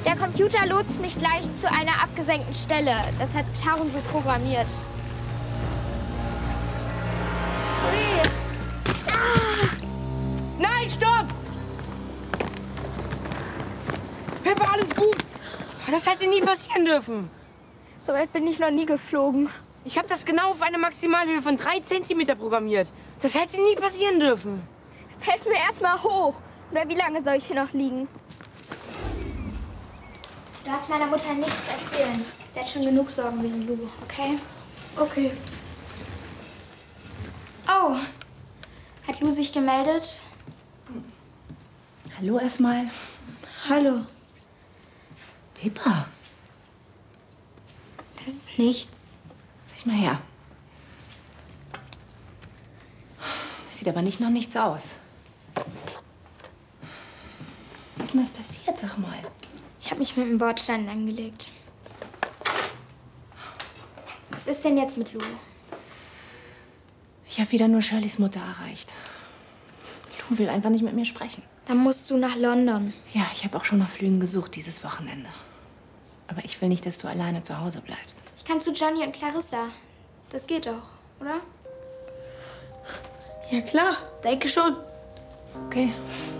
Der Computer lotst mich gleich zu einer abgesenkten Stelle. Das hat Tarun so programmiert. Ui. Ah. Nein, stopp! Pepper, alles gut. Das hätte nie passieren dürfen. So weit bin ich noch nie geflogen. Ich habe das genau auf eine Maximalhöhe von 3 Zentimeter programmiert. Das hätte nie passieren dürfen. Jetzt helfen wir erstmal hoch. Oder wie lange soll ich hier noch liegen? Du darfst meiner Mutter nichts erzählen. Sie hat schon genug Sorgen wegen Lou, okay? Okay. Oh, hat Lou sich gemeldet? Hallo erstmal. Hallo. Pepper. Das ist nichts. Sag mal her. Das sieht aber nicht nach nichts aus. Was ist denn das passiert, sag mal? Ich habe mich mit dem Bordstein angelegt. Was ist denn jetzt mit Lou? Ich habe wieder nur Shirleys Mutter erreicht. Lou will einfach nicht mit mir sprechen. Dann musst du nach London. Ja, ich habe auch schon nach Flügen gesucht dieses Wochenende. Aber ich will nicht, dass du alleine zu Hause bleibst. Ich kann zu Johnny und Clarissa. Das geht doch, oder? Ja, klar. Denke schon. Okay.